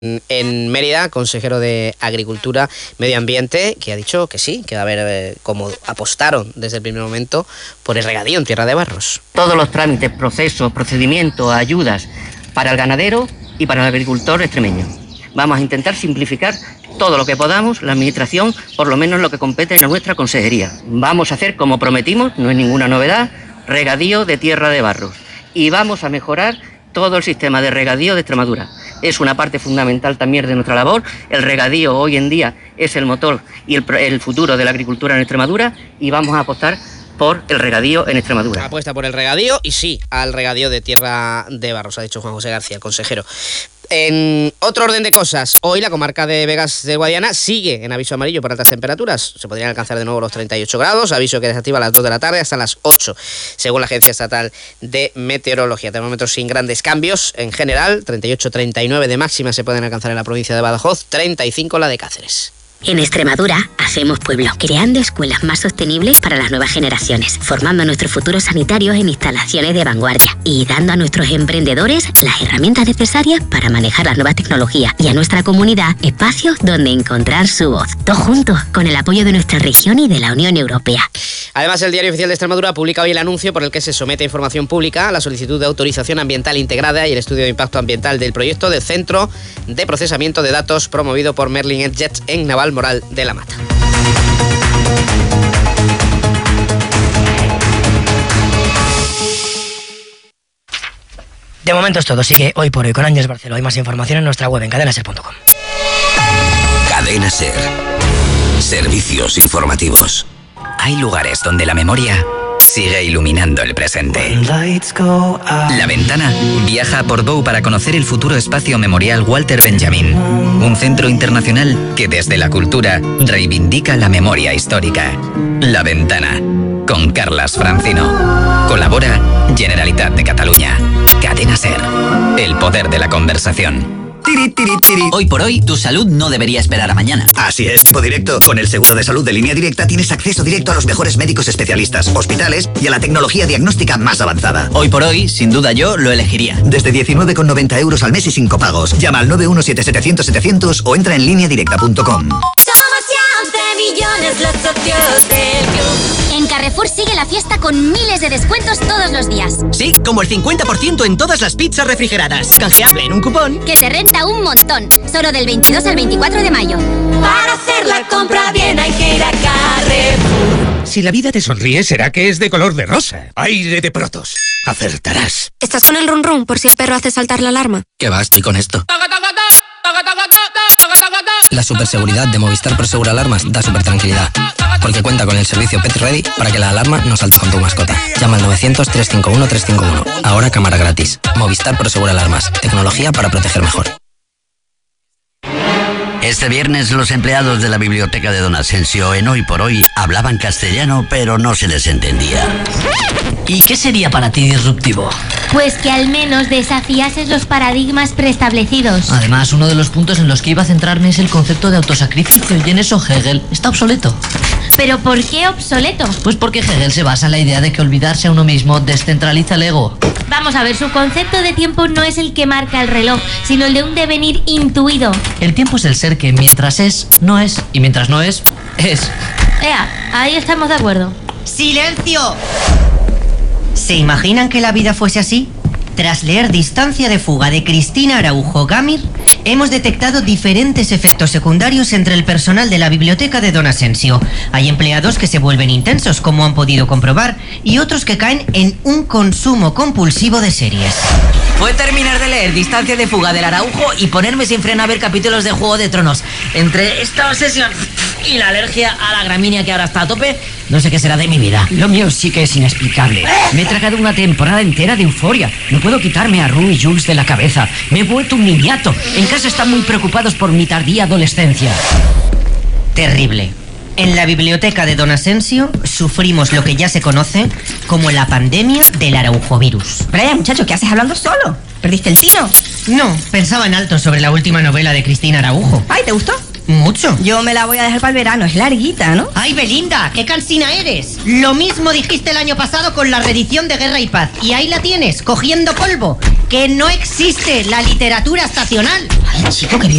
en Mérida, consejero de Agricultura, Medio Ambiente, que ha dicho que sí, que va a haber, como apostaron desde el primer momento, por el regadío en Tierra de Barros. Todos los trámites, procesos, procedimientos, ayudas para el ganadero y para el agricultor extremeño. Vamos a intentar simplificar todo lo que podamos, la administración, por lo menos lo que compete en nuestra consejería. Vamos a hacer, como prometimos, no es ninguna novedad, regadío de Tierra de Barros. Y vamos a mejorar todo el sistema de regadío de Extremadura. Es una parte fundamental también de nuestra labor. El regadío hoy en día es el motor y el futuro de la agricultura en Extremadura, y vamos a apostar por el regadío en Extremadura. Apuesta por el regadío y sí al regadío de Tierra de Barros, ha dicho Juan José García, el consejero. En otro orden de cosas, hoy la comarca de Begas de Guadiana sigue en aviso amarillo por altas temperaturas. Se podrían alcanzar de nuevo los 38 grados, aviso que desactiva a las 2 de la tarde hasta las 8, según la Agencia Estatal de Meteorología. Termómetros sin grandes cambios en general, 38-39 de máxima se pueden alcanzar en la provincia de Badajoz, 35 la de Cáceres. En Extremadura hacemos pueblo, creando escuelas más sostenibles para las nuevas generaciones, formando a nuestros futuros sanitarios en instalaciones de vanguardia y dando a nuestros emprendedores las herramientas necesarias para manejar las nuevas tecnologías y a nuestra comunidad espacios donde encontrar su voz. Todos juntos, con el apoyo de nuestra región y de la Unión Europea. Además, el Diario Oficial de Extremadura publica hoy el anuncio por el que se somete a información pública a la solicitud de autorización ambiental integrada y el estudio de impacto ambiental del proyecto del Centro de Procesamiento de Datos promovido por Merlin Edgets en Navalmoral de la Mata. De momento es todo, sigue Hoy por Hoy con Ángeles Barceló. Hay más información en nuestra web en cadenaser.com. Cadena Ser. Servicios informativos. Hay lugares donde la memoria sigue iluminando el presente. La Ventana viaja a Portbou para conocer el futuro espacio memorial Walter Benjamin, un centro internacional que desde la cultura reivindica la memoria histórica. La Ventana, con Carlas Francino. Colabora Generalitat de Cataluña. Cadena Ser, el poder de la conversación. Hoy por hoy, tu salud no debería esperar a mañana. Así es, tipo directo. Con el seguro de salud de Línea Directa tienes acceso directo a los mejores médicos especialistas, hospitales y a la tecnología diagnóstica más avanzada. Hoy por hoy, sin duda yo lo elegiría. Desde 19,90 € al mes y sin copagos. Llama al 917-700-700 o entra en lineadirecta.com. Somos ya 11 millones los socios del club. En Carrefour sigue la fiesta con miles de descuentos todos los días. Sí, como el 50% en todas las pizzas refrigeradas. Canjeable en un cupón que te renta un montón. Solo del 22 al 24 de mayo. Para hacer la compra bien hay que ir a Carrefour. Si la vida te sonríe, será que es de color de rosa. Aire de Protos. Acertarás. ¿Estás con el run run por si el perro hace saltar la alarma? ¿Qué va? Estoy con esto. La superseguridad de Movistar Prosegur Alarmas da super tranquilidad, porque cuenta con el servicio Pet Ready para que la alarma no salte con tu mascota. Llama al 900-351-351. Ahora cámara gratis. Movistar Prosegur Alarmas. Tecnología para proteger mejor. Este viernes los empleados de la biblioteca de Don Asensio en Hoy por Hoy hablaban castellano, pero no se les entendía. ¿Y qué sería para ti disruptivo? Pues que al menos desafiases los paradigmas preestablecidos. Además, uno de los puntos en los que iba a centrarme es el concepto de autosacrificio, y en eso Hegel está obsoleto. ¿Pero por qué obsoleto? Pues porque Hegel se basa en la idea de que olvidarse a uno mismo descentraliza el ego. Vamos a ver, su concepto de tiempo no es el que marca el reloj, sino el de un devenir intuido. El tiempo es el ser que mientras es, no es, y mientras no es, es. Ahí estamos de acuerdo. ¡Silencio! ¿Se imaginan que la vida fuese así? Tras leer Distancia de fuga de Cristina Araujo Gamir, hemos detectado diferentes efectos secundarios entre el personal de la biblioteca de Don Asensio. Hay empleados que se vuelven intensos, como han podido comprobar, y otros que caen en un consumo compulsivo de series. Fue terminar de leer Distancia de fuga del Araujo y ponerme sin freno a ver capítulos de Juego de Tronos. Entre esta obsesión y la alergia a la gramínea que ahora está a tope, no sé qué será de mi vida. Lo mío sí que es inexplicable. Me he tragado una temporada entera de Euforia. No puedo quitarme a Rue y Jules de la cabeza. Me he vuelto un niñato. En casa están muy preocupados por mi tardía adolescencia. Terrible. En la biblioteca de Don Asensio sufrimos lo que ya se conoce como la pandemia del araujovirus. Brian, muchacho, ¿qué haces hablando solo? ¿Perdiste el tino? No, pensaba en alto sobre la última novela de Cristina Araujo. Ay, ¿te gustó? Mucho. Yo me la voy a dejar para el verano, es larguita, ¿no? Ay, Belinda, qué cansina eres. Lo mismo dijiste el año pasado con la reedición de Guerra y Paz. Y ahí la tienes, cogiendo polvo. Que no existe la literatura estacional. Ay, chico, querido.